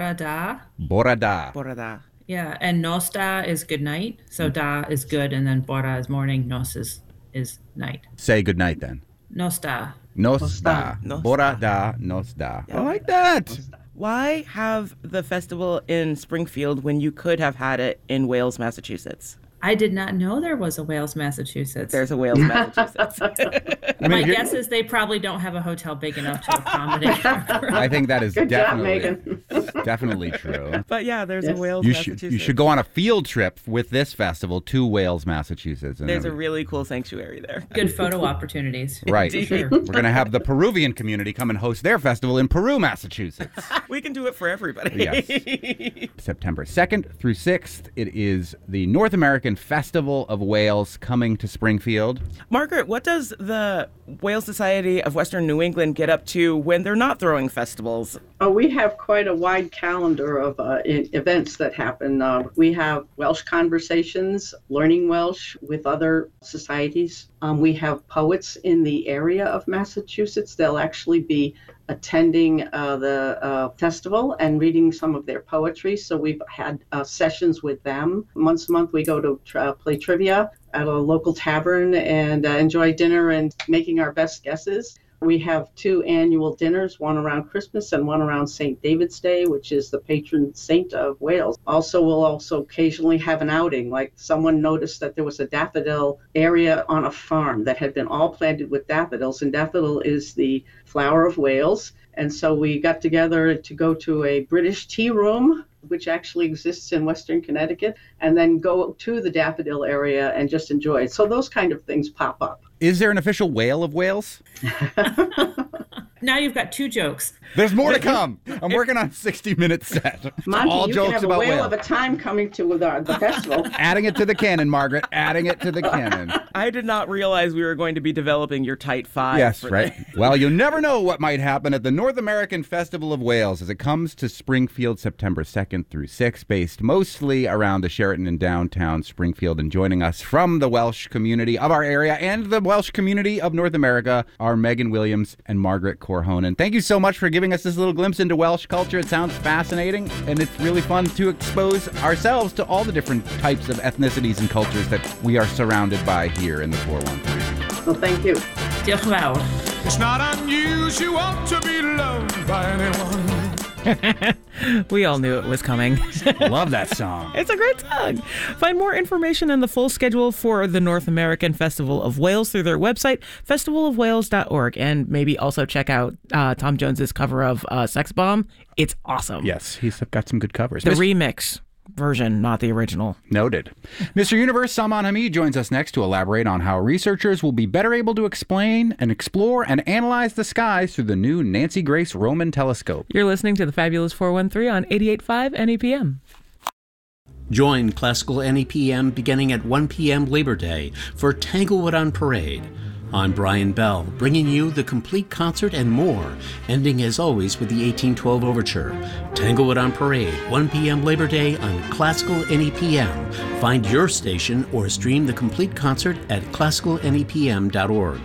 Da. Borada. Borada. Yeah, and nos da is good night. So da is good, and then bora is morning. Nos is night. Say good night then. Nos da. Nos da. Nos Borada, nos da. I like that. Why have the festival in Springfield when you could have had it in Wales, Massachusetts? I did not know there was a Wales, Massachusetts. There's a Wales, Massachusetts. My guess is they probably don't have a hotel big enough to accommodate. I think that is Good job, definitely Megan. definitely true. But yeah, there's Yes. a Wales, You Massachusetts. should go on a field trip with this festival to Wales, Massachusetts. And There's a then- really cool sanctuary there. Good photo opportunities. Right. Sure. We're going to have the Peruvian community come and host their festival in Peru, Massachusetts. We can do it for everybody. Yes. September 2nd through 6th, it is the North American Festival of Wales coming to Springfield. Margaret, what does the Wales Society of Western New England get up to when they're not throwing festivals? We have quite a wide calendar of events that happen. We have Welsh conversations, learning Welsh with other societies. We have poets in the area of Massachusetts. They'll actually be attending the festival and reading some of their poetry. So we've had sessions with them. Once a month we go to play trivia at a local tavern and enjoy dinner and making our best guesses. We have 2 annual dinners, one around Christmas and one around St. David's Day, which is the patron saint of Wales. We'll also occasionally have an outing, like someone noticed that there was a daffodil area on a farm that had been all planted with daffodils, and daffodil is the flower of Wales. And so we got together to go to a British tea room, which actually exists in Western Connecticut, and then go to the daffodil area and just enjoy it. So those kind of things pop up. Is there an official whale of Wales? Now you've got 2 jokes. There's more to come. I'm working on a 60-minute set. Monty, All you jokes can have a about whale whale. of a time coming to the festival. Adding it to the canon, Margaret. Adding it to the canon. I did not realize we were going to be developing your tight 5. Yes, for right. Well, you never know what might happen at the North American Festival of Wales as it comes to Springfield September 2nd through 6th, based mostly around the Sheraton in downtown Springfield. And joining us from the Welsh community of our area and the Welsh community of North America are Megan Williams and Margaret Corhonen. Thank you so much for giving us this little glimpse into Welsh culture. It sounds fascinating, and it's really fun to expose ourselves to all the different types of ethnicities and cultures that we are surrounded by here in the 413. Well, thank you. Diolch yn fawr. It's not unusual to be loved by anyone. We all knew it was coming. Love that song. It's a great song. Find more information and the full schedule for the North American Festival of Wales through their website, festivalofwales.org, and maybe also check out Tom Jones's cover of Sex Bomb. It's awesome. Yes, he's got some good covers. The remix version, not the original. Noted. Mr. Universe Salman Hamid joins us next to elaborate on how researchers will be better able to explain and explore and analyze the skies through the new Nancy Grace Roman telescope. You're listening to the Fabulous 413 on 88.5 NEPM. Join Classical NEPM beginning at 1 p.m. Labor Day for Tanglewood on Parade. I'm Brian Bell, bringing you the complete concert and more, ending as always with the 1812 Overture. Tanglewood on Parade, 1 p.m. Labor Day on Classical NEPM. Find your station or stream the complete concert at classicalnepm.org.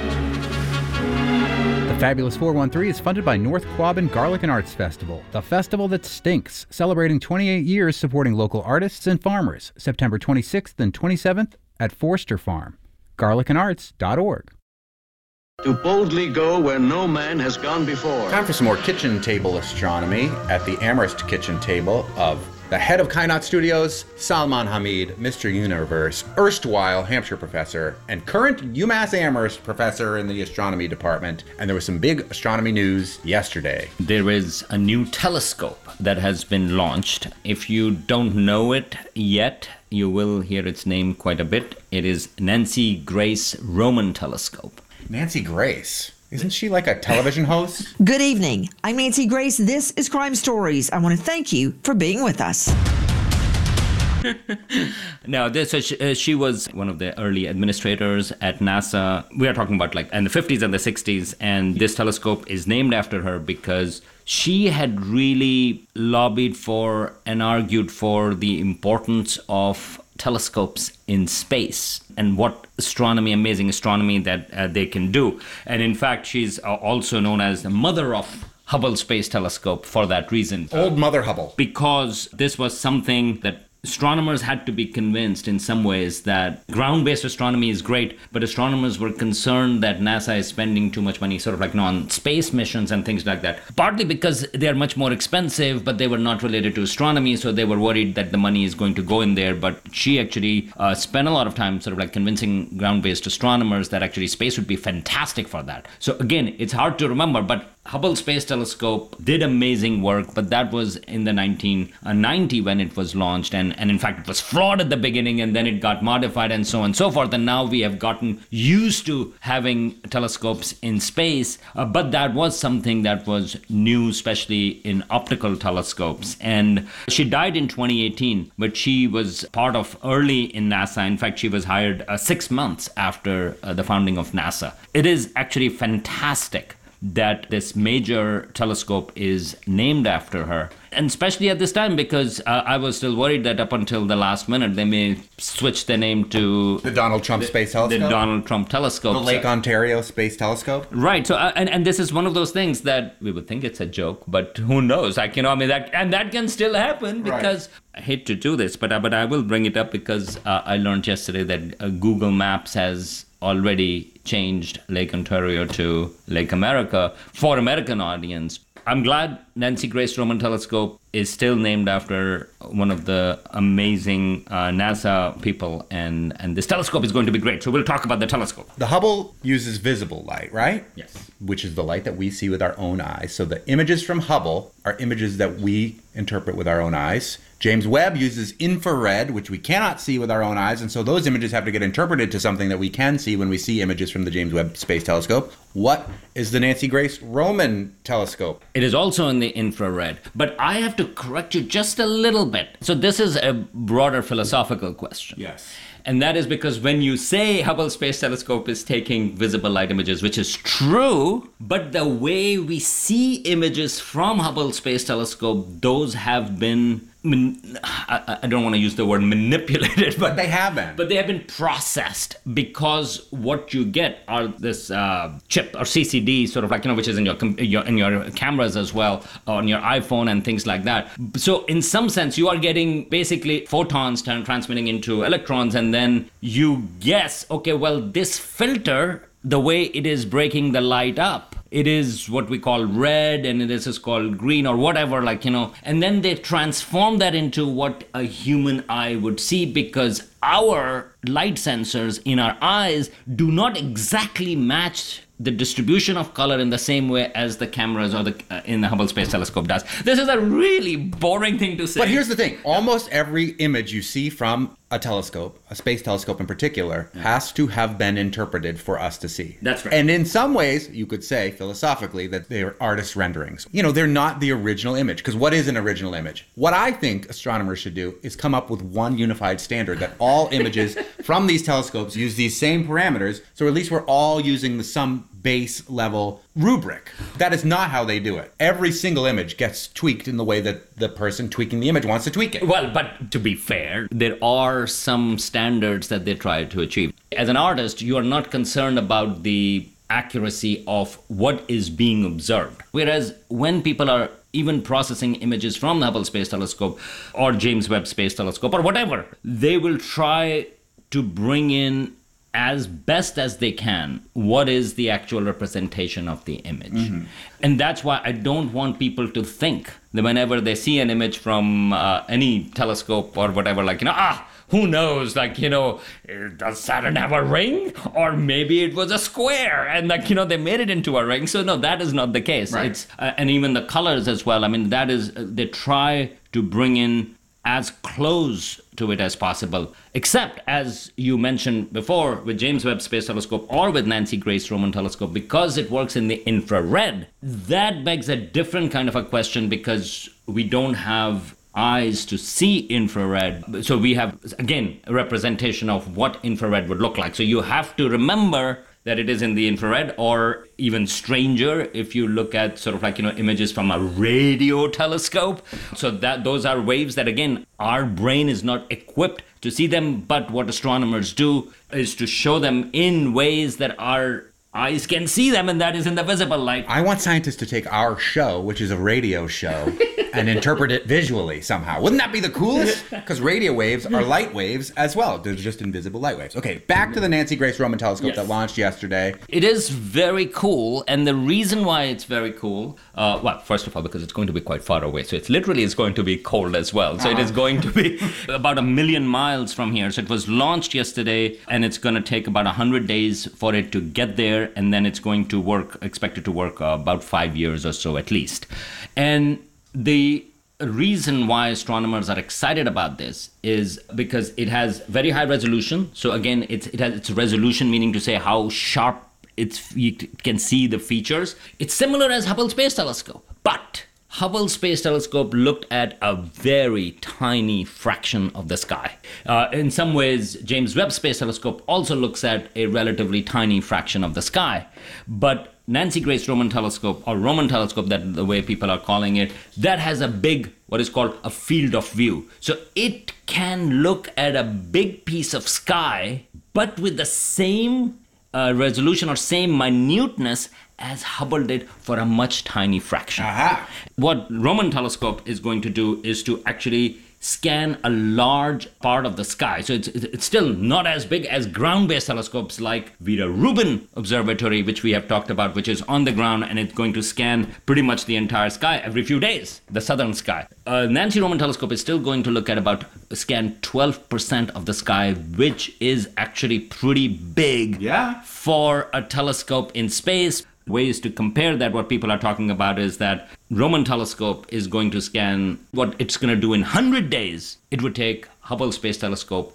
The Fabulous 413 is funded by North Quabbin Garlic and Arts Festival, the festival that stinks, celebrating 28 years supporting local artists and farmers, September 26th and 27th at Forster Farm. garlicandarts.org. To boldly go where no man has gone before. Time for some more kitchen table astronomy at the Amherst kitchen table of the head of Kainat Studios, Salman Hamid, Mr. Universe, erstwhile Hampshire professor, and current UMass Amherst professor in the astronomy department. And there was some big astronomy news yesterday. There is a new telescope that has been launched. If you don't know it yet, you will hear its name quite a bit. It is Nancy Grace Roman Telescope. Nancy Grace. Isn't she like a television host? Good evening. I'm Nancy Grace. This is Crime Stories. I want to thank you for being with us. Now, she was one of the early administrators at NASA. We are talking about like in the 50s and the 60s, and this telescope is named after her because she had really lobbied for and argued for the importance of telescopes in space and what amazing astronomy that they can do. And in fact, she's also known as the mother of Hubble Space Telescope for that reason. Old Mother Hubble. Because this was something that astronomers had to be convinced in some ways that ground-based astronomy is great, but astronomers were concerned that NASA is spending too much money sort of like on space missions and things like that. Partly because they're much more expensive, but they were not related to astronomy, so they were worried that the money is going to go in there. But she actually spent a lot of time sort of like convincing ground-based astronomers that actually space would be fantastic for that. So again, it's hard to remember, but Hubble Space Telescope did amazing work, but that was in the 1990 when it was launched. And in fact, it was flawed at the beginning, and then it got modified and so on and so forth. And now we have gotten used to having telescopes in space. But that was something that was new, especially in optical telescopes. And she died in 2018, but she was part of early in NASA. In fact, she was hired 6 months after the founding of NASA. It is actually fantastic that this major telescope is named after her. And especially at this time, because I was still worried that up until the last minute, they may switch the name to... The Donald Trump Space Telescope? The Donald Trump Telescope. The Lake Ontario Space Telescope? Right. So, and this is one of those things that we would think it's a joke, but who knows? Like, you know, I mean, that can still happen because... Right. I hate to do this, but I will bring it up because I learned yesterday that Google Maps has already changed Lake Ontario to Lake America for American audience. I'm glad Nancy Grace Roman Telescope is still named after one of the amazing NASA people, and this telescope is going to be great. So we'll talk about the telescope. The Hubble uses visible light, right? Yes. Which is the light that we see with our own eyes. So the images from Hubble are images that we interpret with our own eyes. James Webb uses infrared, which we cannot see with our own eyes, and so those images have to get interpreted to something that we can see when we see images from the James Webb Space Telescope. What is the Nancy Grace Roman Telescope? It is also in the infrared, but I have to correct you just a little bit. So this is a broader philosophical question. Yes. And that is because when you say Hubble Space Telescope is taking visible light images, which is true, but the way we see images from Hubble Space Telescope, those have been, I don't want to use the word manipulated, but they have been. But they have been processed, because what you get are this chip or CCD, sort of like, you know, which is in your cameras as well, on your iPhone and things like that. So in some sense, you are getting basically photons transmitting into electrons, and then you guess, okay, well, this filter, the way it is breaking the light up, it is what we call red, and this is called green or whatever, like, you know, and then they transform that into what a human eye would see, because our light sensors in our eyes do not exactly match the distribution of color in the same way as the cameras or in the Hubble Space Telescope does. This is a really boring thing to say. But here's the thing. Almost every image you see from a telescope, a space telescope in particular, has to have been interpreted for us to see. That's right. And in some ways, you could say philosophically that they're artist renderings. You know, they're not the original image, because what is an original image? What I think astronomers should do is come up with one unified standard that all images from these telescopes use these same parameters, so at least we're all using some base level rubric. That is not how they do it. Every single image gets tweaked in the way that the person tweaking the image wants to tweak it. Well, but to be fair, there are some standards that they try to achieve. As an artist, you are not concerned about the accuracy of what is being observed. Whereas when people are even processing images from the Hubble Space Telescope or James Webb Space Telescope or whatever, they will try to bring in as best as they can what is the actual representation of the image. Mm-hmm. And that's why I don't want people to think that whenever they see an image from any telescope or whatever, like, you know, who knows, like, you know, does Saturn have a ring? Or maybe it was a square and, like, you know, they made it into a ring. So no, that is not the case. Right. It's and even the colors as well. I mean, that is, they try to bring in as close to it as possible, except, as you mentioned before, with James Webb Space Telescope or with Nancy Grace Roman Telescope, because it works in the infrared, that begs a different kind of a question, because we don't have eyes to see infrared. So we have, again, a representation of what infrared would look like. So you have to remember that it is in the infrared, or even stranger if you look at sort of like, you know, images from a radio telescope. So that those are waves that, again, our brain is not equipped to see them, but what astronomers do is to show them in ways that are eyes can see them, and that is in the visible light. I want scientists to take our show, which is a radio show, and interpret it visually somehow. Wouldn't that be the coolest? Because radio waves are light waves as well. They're just invisible light waves. Okay, back to the Nancy Grace Roman telescope that launched yesterday. It is very cool, and the reason why it's very cool, well, first of all, because it's going to be quite far away, so it's going to be cold as well. So it is going to be about 1 million miles from here. So it was launched yesterday, and it's going to take about 100 days for it to get there, and then it's going to expected to work about 5 years or so at least. And the reason why astronomers are excited about this is because it has very high resolution. So again, it's resolution, meaning to say how sharp you can see the features. It's similar as Hubble Space Telescope, but Hubble Space Telescope looked at a very tiny fraction of the sky. In some ways, James Webb Space Telescope also looks at a relatively tiny fraction of the sky. But Nancy Grace Roman Telescope, or Roman Telescope, that the way people are calling it, that has a big, what is called a field of view. So it can look at a big piece of sky, but with the same resolution or same minuteness as Hubble did for a much tiny fraction. What Roman Telescope is going to do is to actually scan a large part of the sky. So it's still not as big as ground-based telescopes like Vera Rubin Observatory, which we have talked about, which is on the ground, and it's going to scan pretty much the entire sky every few days, the southern sky. Nancy Roman Telescope is still going to look at scan 12% of the sky, which is actually pretty big for a telescope in space. Ways to compare that, what people are talking about is that Roman Telescope is going to scan what it's going to do in 100 days. It would take Hubble Space Telescope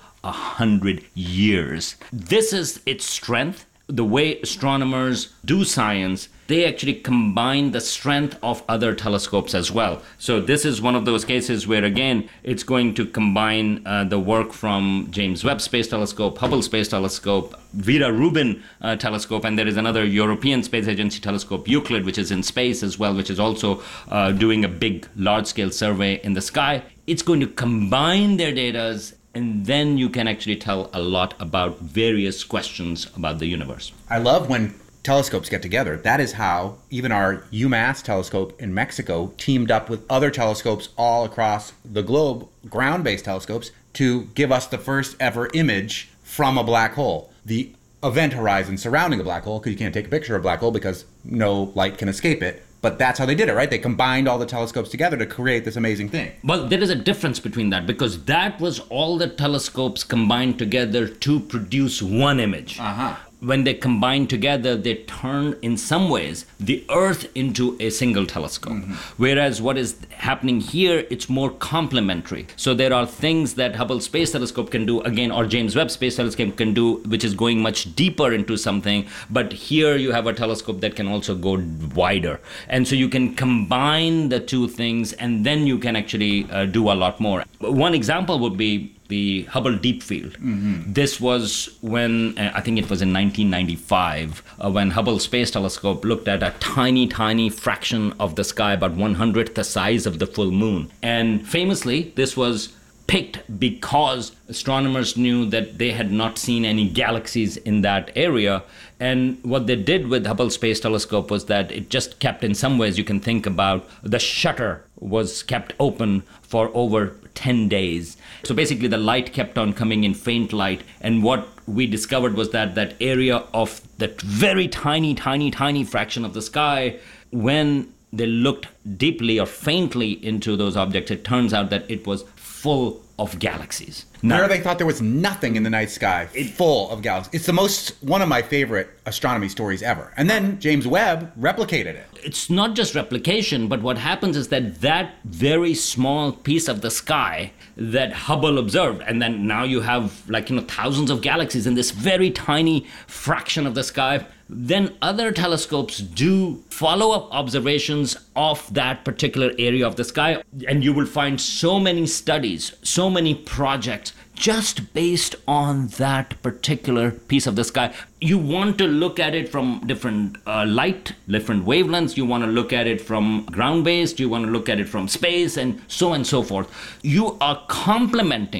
100 years. This is its strength. The way astronomers do science, they actually combine the strength of other telescopes as well. So this is one of those cases where, again, it's going to combine the work from James Webb Space Telescope, Hubble Space Telescope, Vera Rubin Telescope, and there is another European Space Agency telescope, Euclid, which is in space as well, which is also doing a big, large-scale survey in the sky. It's going to combine their data, and then you can actually tell a lot about various questions about the universe. I love when telescopes get together. That is how even our UMass telescope in Mexico teamed up with other telescopes all across the globe, ground-based telescopes, to give us the first ever image from a black hole. The event horizon surrounding a black hole, because you can't take a picture of a black hole because no light can escape it. But that's how they did it, right? They combined all the telescopes together to create this amazing thing. Well, there is a difference between that, because that was all the telescopes combined together to produce one image. When they combine together, they turn, in some ways, the Earth into a single telescope. Whereas what is happening here, it's more complementary. So there are things that Hubble Space Telescope can do, again, or James Webb Space Telescope can do, which is going much deeper into something. But here you have a telescope that can also go wider. And so you can combine the two things, and then you can actually do a lot more. One example would be the Hubble Deep Field. This was when, I think it was in 1995, when Hubble Space Telescope looked at a tiny, tiny fraction of the sky, about 1/100th the size of the full moon. And famously, this was picked because astronomers knew that they had not seen any galaxies in that area. And what they did with Hubble Space Telescope was that it just kept, in some ways, you can think about the shutter was kept open for over 10 days. So basically the light kept on coming in, faint light. And what we discovered was that that area of that very tiny, tiny, tiny fraction of the sky, when they looked deeply or faintly into those objects, it turns out that it was full of galaxies. There they thought there was nothing in the night sky full of galaxies. It's one of my favorite astronomy stories ever. And then James Webb replicated it. It's not just replication, but what happens is that very small piece of the sky that Hubble observed, and then now you have thousands of galaxies in this very tiny fraction of the sky. Then other telescopes do follow-up observations of that particular area of the sky, and you will find so many studies, so many projects just based on that particular piece of the sky. You want to look at it from different light, different wavelengths. You want to look at it from ground-based. You want to look at it from space, and so forth. You are complementing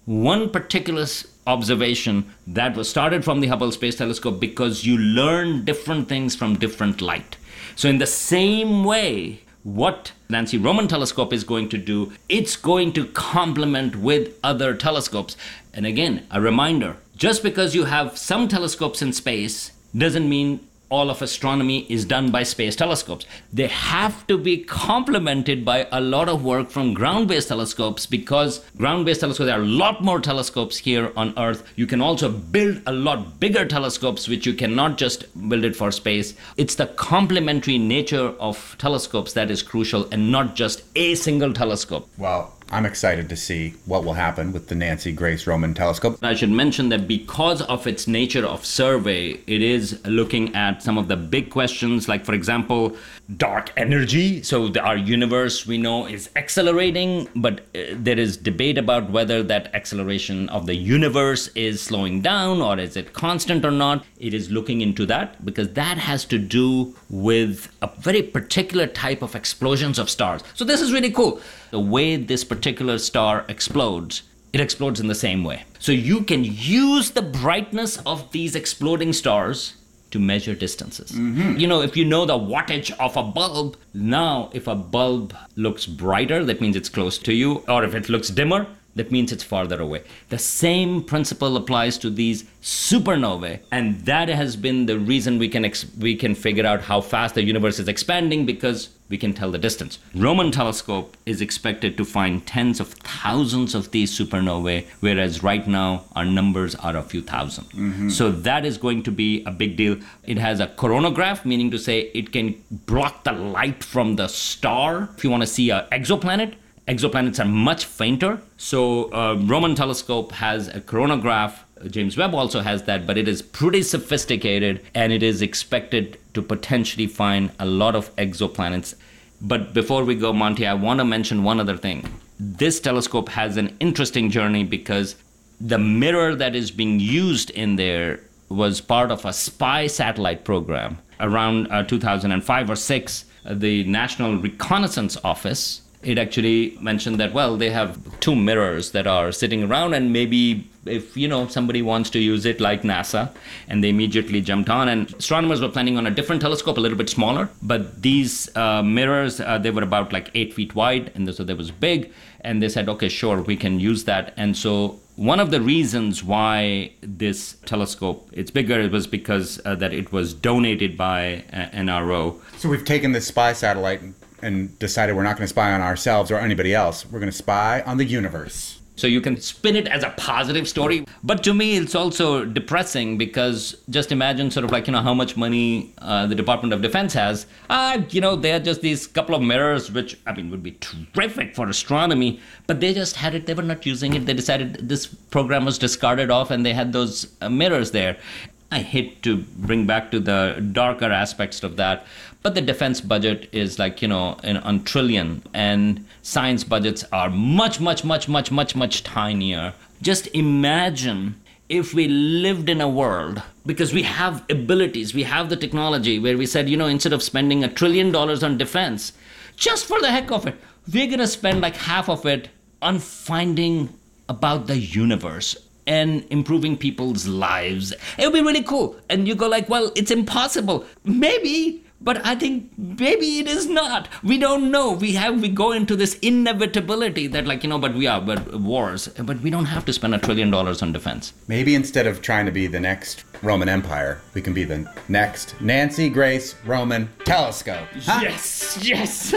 one particular observation that was started from the Hubble Space Telescope because you learn different things from different light. So in the same way, what Nancy Roman telescope is going to do, it's going to complement with other telescopes. And again, a reminder, just because you have some telescopes in space doesn't mean all of astronomy is done by space telescopes. They have to be complemented by a lot of work from ground-based telescopes, because ground-based telescopes, there are a lot more telescopes here on Earth. You can also build a lot bigger telescopes, which you cannot just build it for space. It's the complementary nature of telescopes that is crucial, and not just a single telescope. Well, I'm excited to see what will happen with the Nancy Grace Roman telescope. I should mention that because of its nature of survey, it is looking at some of the big questions, like, for example, dark energy. So our universe, we know, is accelerating, but there is debate about whether that acceleration of the universe is slowing down or is it constant or not. It is looking into that because that has to do with a very particular type of explosions of stars. So this is really cool. The way this particular star explodes, it explodes in the same way. So you can use the brightness of these exploding stars to measure distances. You know, if you know the wattage of a bulb, now if a bulb looks brighter, that means it's close to you, or if it looks dimmer, that means it's farther away. The same principle applies to these supernovae, and that has been the reason we can figure out how fast the universe is expanding, because we can tell the distance. Roman telescope is expected to find tens of thousands of these supernovae, whereas right now our numbers are a few thousand. So that is going to be a big deal. It has a coronagraph, meaning to say it can block the light from the star. If you want to see an exoplanet, exoplanets are much fainter. So Roman telescope has a coronagraph. James Webb also has that, but it is pretty sophisticated, and it is expected to potentially find a lot of exoplanets. But before we go, Monty, I want to mention one other thing. This telescope has an interesting journey because the mirror that is being used in there was part of a spy satellite program. Around 2005 or 6, the National Reconnaissance Office, it actually mentioned that, well, they have 2 mirrors that are sitting around, and maybe if, you know, somebody wants to use it, like NASA, and they immediately jumped on. And astronomers were planning on a different telescope, a little bit smaller, but these mirrors, they were about like 8 feet wide, and so they was big, and they said, okay, sure, we can use that. And so one of the reasons why this telescope, it's bigger, was because that it was donated by NRO. So we've taken this spy satellite and decided we're not going to spy on ourselves or anybody else. We're going to spy on the universe. So you can spin it as a positive story. But to me, it's also depressing, because just imagine sort of like, you know, how much money the Department of Defense has. You know, they're just these couple of mirrors, which, I mean, would be terrific for astronomy. But they just had it. They were not using it. They decided this program was discarded off, and they had those mirrors there. I hate to bring back to the darker aspects of that, but the defense budget is like, you know, on trillion, and science budgets are much, much, much, much, much, much tinier. Just imagine if we lived in a world, because we have abilities, we have the technology, where we said, you know, instead of spending $1 trillion on defense, just for the heck of it, we're going to spend like half of it on finding about the universe and improving people's lives. It would be really cool. And you go like, well, it's impossible. Maybe, but I think maybe it is not. We don't know. We go into this inevitability that, like, you know, but wars. But we don't have to spend $1 trillion on defense. Maybe instead of trying to be the next Roman Empire, we can be the next Nancy Grace Roman telescope. Huh? Yes.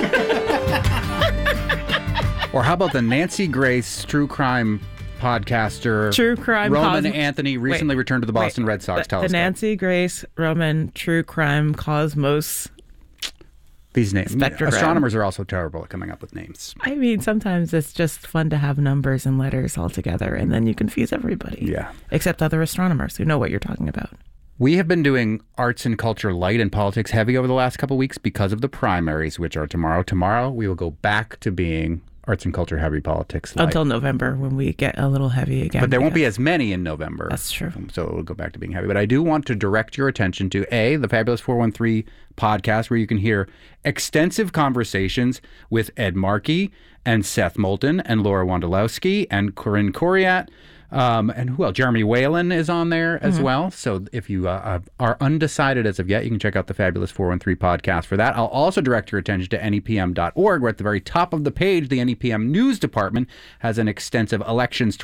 Or how about the Nancy Grace true crime podcaster, True crime Roman Anthony, recently returned to the Boston Red Sox telescope. The Nancy Grace Roman True Crime Cosmos. These names. Spectrogram. Astronomers are also terrible at coming up with names. I mean, sometimes it's just fun to have numbers and letters all together, and then you confuse everybody. Yeah. Except other astronomers who know what you're talking about. We have been doing arts and culture light and politics heavy over the last couple of weeks because of the primaries, which are tomorrow. Tomorrow, we will go back to being arts and culture heavy, politics light. Until November, when we get a little heavy again. But there won't be as many in November. That's true. So it will go back to being heavy. But I do want to direct your attention to the Fabulous 413 podcast, where you can hear extensive conversations with Ed Markey and Seth Moulton and Laura Wondolowski and Corinne Coriat. And who else? Jeremy Whalen is on there as well. So if you are undecided as of yet, you can check out the Fabulous 413 podcast for that. I'll also direct your attention to NEPM.org, where at the very top of the page, the NEPM News Department has an extensive elections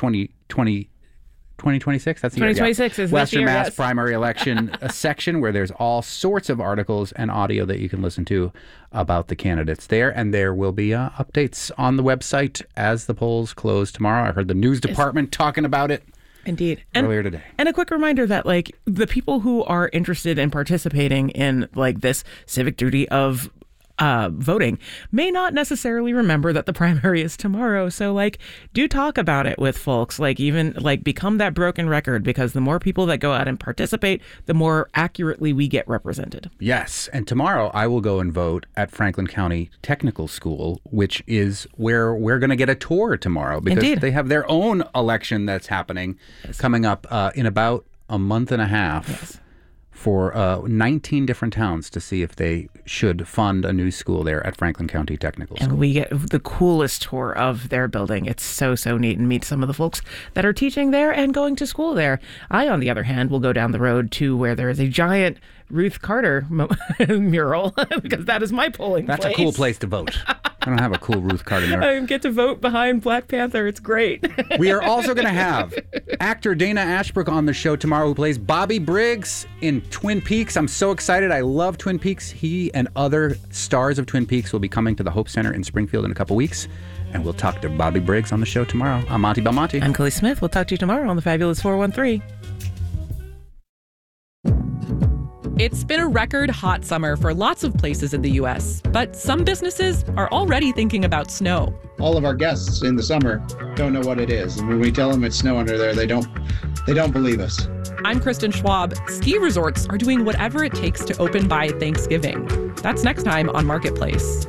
2026? That's the year. 2026 is Western this year, Mass yes. primary election section where there's all sorts of articles and audio that you can listen to about the candidates there. And there will be updates on the website as the polls close tomorrow. I heard the news department talking about it. Indeed. Earlier today. And a quick reminder that, like, the people who are interested in participating in, like, this civic duty of voting may not necessarily remember that the primary is tomorrow. So, like, do talk about it with folks. Like, even, like, become that broken record, because the more people that go out and participate, the more accurately we get represented. Yes. And tomorrow I will go and vote at Franklin County Technical School, which is where we're going to get a tour tomorrow, because Indeed. they have their own election that's happening coming up in about a month and a half. For 19 different towns to see if they should fund a new school there at Franklin County Technical School. And we get the coolest tour of their building. It's so neat, and meet some of the folks that are teaching there and going to school there. I, on the other hand, will go down the road to where there is a giant Ruth Carter mural, because that is my polling place. That's a cool place to vote. I don't have a cool Ruth Carter mural. I get to vote behind Black Panther. It's great. We are also going to have actor Dana Ashbrook on the show tomorrow, who plays Bobby Briggs in Twin Peaks. I'm so excited. I love Twin Peaks. He and other stars of Twin Peaks will be coming to the Hope Center in Springfield in a couple weeks, and we'll talk to Bobby Briggs on the show tomorrow. I'm Monty Belmonte. I'm Kelly Smith. We'll talk to you tomorrow on the Fabulous 413. It's been a record hot summer for lots of places in the U.S., but some businesses are already thinking about snow. All of our guests in the summer don't know what it is. And when we tell them it's snow under there, they don't believe us. I'm Kristen Schwab. Ski resorts are doing whatever it takes to open by Thanksgiving. That's next time on Marketplace.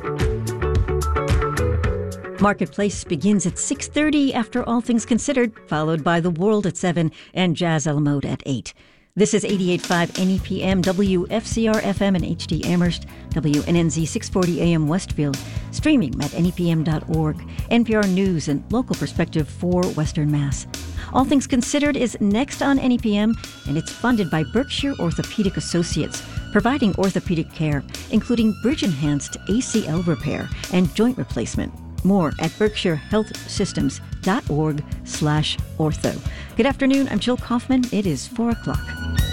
Marketplace begins at 6:30 after All Things Considered, followed by The World at 7 and Jazz a la Mode at 8. This is 88.5 NEPM, WFCR FM in HD Amherst, WNNZ 640 AM Westfield, streaming at nepm.org, NPR News and local perspective for Western Mass. All Things Considered is next on NEPM, and it's funded by Berkshire Orthopedic Associates, providing orthopedic care, including bridge-enhanced ACL repair and joint replacement. More at berkshirehealthsystems.org/ortho. Good afternoon. I'm Jill Kaufman. It is 4 o'clock.